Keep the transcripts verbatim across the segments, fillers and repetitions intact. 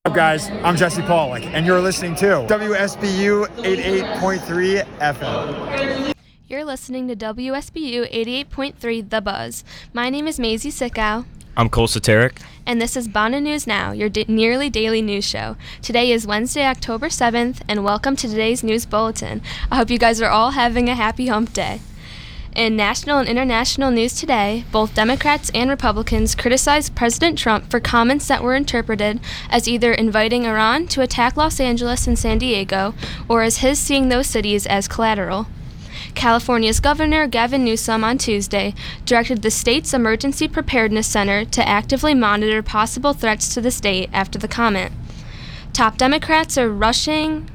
What's up, guys? I'm Jesse Pollock, and you're listening to W S B U eighty-eight point three F M. You're listening to W S B U eighty-eight point three The Buzz. My name is Maisie Sickow. I'm Cole Soteric. And this is Bonna News Now, your di- nearly daily news show. Today is Wednesday, October seventh, and welcome to today's news bulletin. I hope you guys are all having a happy hump day. In national and international news today, both Democrats and Republicans criticized President Trump for comments that were interpreted as either inviting Iran to attack Los Angeles and San Diego, or as his seeing those cities as collateral. California's Governor Gavin Newsom on Tuesday directed the state's Emergency Preparedness Center to actively monitor possible threats to the state after the comment. Top Democrats are rushing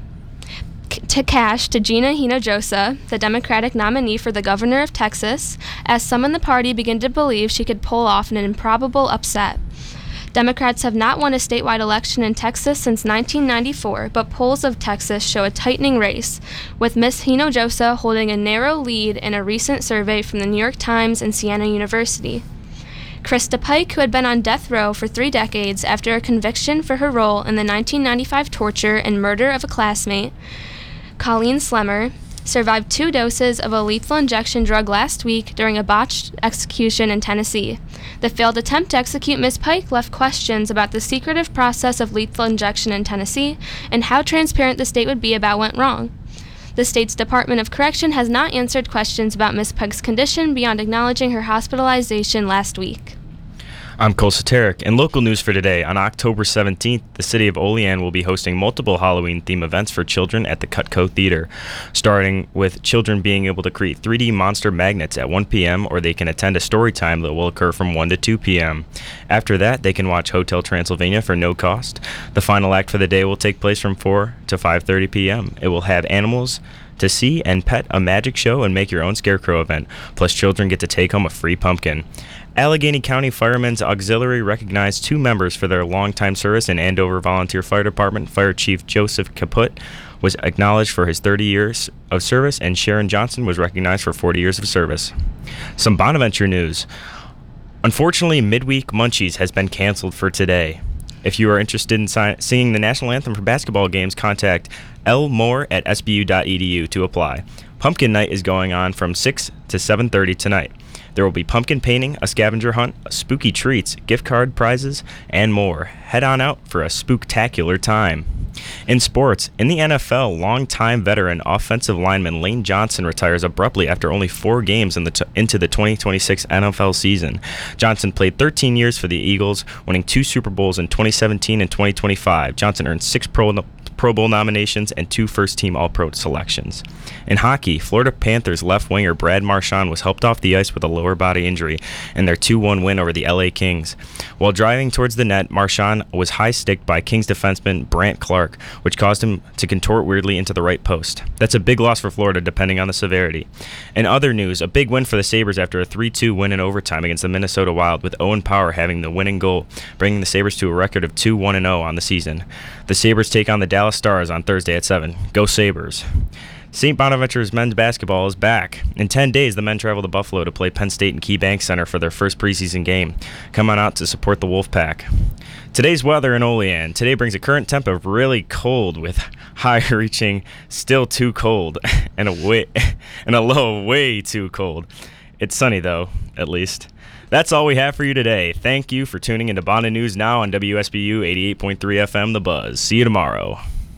to cash to Gina Hinojosa, the Democratic nominee for the governor of Texas, as some in the party begin to believe she could pull off an improbable upset. Democrats have not won a statewide election in Texas since nineteen ninety-four, but polls of Texas show a tightening race, with Miz Hinojosa holding a narrow lead in a recent survey from the New York Times and Siena University. Krista Pike, who had been on death row for three decades after a conviction for her role in the nineteen ninety-five torture and murder of a classmate, Colleen Slemmer, survived two doses of a lethal injection drug last week during a botched execution in Tennessee. The failed attempt to execute Miz Pike left questions about the secretive process of lethal injection in Tennessee and how transparent the state would be about what went wrong. The state's Department of Correction has not answered questions about Miz Pike's condition beyond acknowledging her hospitalization last week. I'm Cole Soteric. In local news for today, on October seventeenth, the city of Olean will be hosting multiple Halloween-themed events for children at the Cutco Theater, starting with children being able to create three D monster magnets at one p.m., or they can attend a story time that will occur from one to two p.m. After that, they can watch Hotel Transylvania for no cost. The final act for the day will take place from four to five thirty p.m. It will have animals to see and pet, a magic show, and make your own scarecrow event. Plus, children get to take home a free pumpkin. Allegheny County Firemen's Auxiliary recognized two members for their longtime service in Andover Volunteer Fire Department. Fire Chief Joseph Caput was acknowledged for his thirty years of service, and Sharon Johnson was recognized for forty years of service. Some Bonaventure news. Unfortunately, Midweek Munchies has been canceled for today. If you are interested in si- singing the national anthem for basketball games, contact L Moore at S B U dot E D U to apply. Pumpkin Night is going on from six to seven thirty tonight. There will be pumpkin painting, a scavenger hunt, spooky treats, gift card prizes, and more. Head on out for a spooktacular time. In sports, in the N F L, longtime veteran offensive lineman Lane Johnson retires abruptly after only four games in the t- into the twenty twenty-six N F L season. Johnson played thirteen years for the Eagles, winning two Super Bowls in twenty seventeen and twenty twenty-five. Johnson earned six Pro no- Pro Bowl nominations and two first-team All-Pro selections. In hockey, Florida Panthers left winger Brad Marchand was helped off the ice with a lower body injury in their two one win over the L A Kings. While driving towards the net, Marchand was high-sticked by Kings defenseman Brant Clark, which caused him to contort weirdly into the right post. That's a big loss for Florida, depending on the severity. In other news, a big win for the Sabres after a three two win in overtime against the Minnesota Wild, with Owen Power having the winning goal, bringing the Sabres to a record of two one oh on the season. The Sabres take on the Dallas Stars on Thursday at seven. Go Sabres. Saint Bonaventure's men's basketball is back. In ten days, the men travel to Buffalo to play Penn State and KeyBank Center for their first preseason game. Come on out to support the Wolfpack. Today's weather in Olean. Today brings a current temp of really cold, with high reaching still too cold and a way, and a low way too cold. It's sunny though, at least. That's all we have for you today. Thank you for tuning into Bonna News Now on W S B U eighty-eight point three F M The Buzz. See you tomorrow.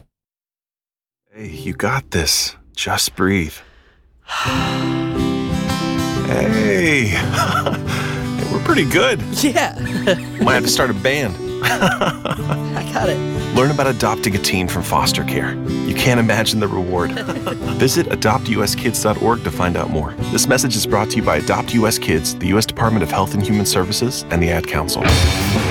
Hey, you got this. Just breathe. Hey. We're pretty good. Yeah. Might have to start a band. I got it. Learn about adopting a teen from foster care. You can't imagine the reward. Visit adopt u s kids dot org to find out more. This message is brought to you by Adopt U S Kids, the U S Department of Health and Human Services, and the Ad Council.